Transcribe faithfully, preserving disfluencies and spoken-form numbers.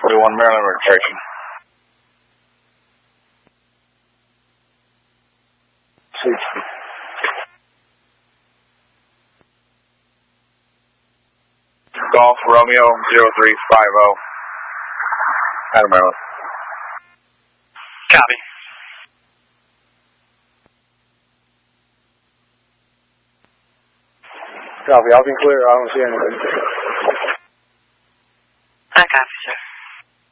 forty-one Maryland registration. sixty. Golf Romeo zero three five zero. Out of Maryland. Copy. Copy. I'll be clear. I don't see anything.